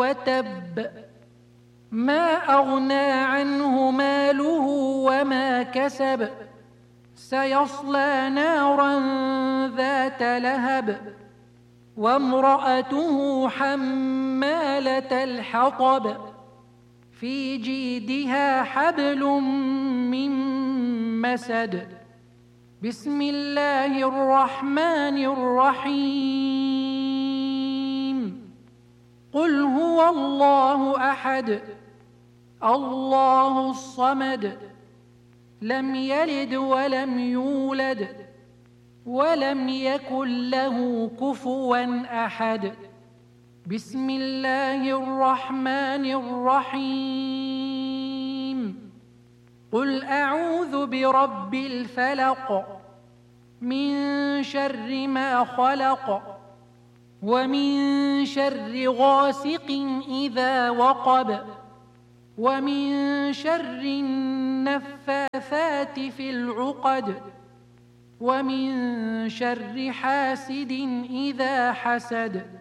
وتب ما أغنى عنه ماله وما كسب سيصلى نارا ذات لهب وامرأته حمالة الحطب في جيدها حبل من مسد بسم الله الرحمن الرحيم قل هو الله أحد الله الصمد لم يلد ولم يولد ولم يكن له كفوا أحد بسم الله الرحمن الرحيم قل أعوذ برب الفلق من شر ما خلق ومن شر غاسق إذا وقب ومن شر النفاثات في العقد ومن شر حاسد إذا حسد